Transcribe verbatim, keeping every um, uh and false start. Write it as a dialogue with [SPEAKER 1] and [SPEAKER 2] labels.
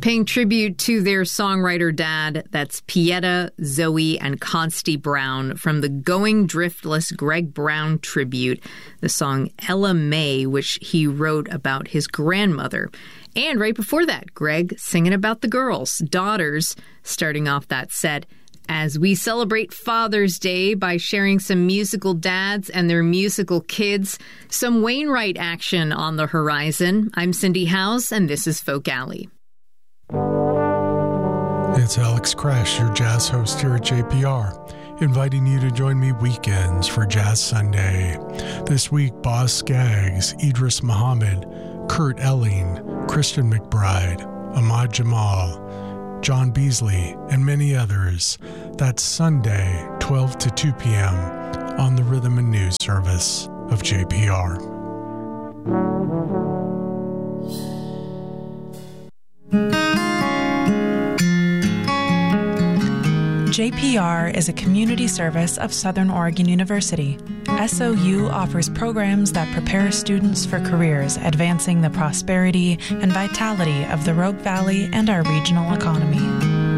[SPEAKER 1] Paying tribute to their songwriter dad, that's Pieta, Zoe, and Consti Brown from the Going Driftless Greg Brown tribute, the song Ella May, which he wrote about his grandmother. And right before that, Greg singing about the girls, daughters, starting off that set as we celebrate Father's Day by sharing some musical dads and their musical kids, some Wainwright action on the horizon. I'm Cindy Howes, and this is Folk Alley.
[SPEAKER 2] It's Alex Crash, your jazz host here at J P R, inviting you to join me weekends for Jazz Sunday. This week, Boz Scaggs, Idris Muhammad, Kurt Elling, Christian McBride, Ahmad Jamal, John Beasley, and many others. That's Sunday, twelve to two p.m. on the Rhythm and News service of J P R.
[SPEAKER 3] J P R is a community service of Southern Oregon University. S O U offers programs that prepare students for careers advancing the prosperity and vitality of the Rogue Valley and our regional economy.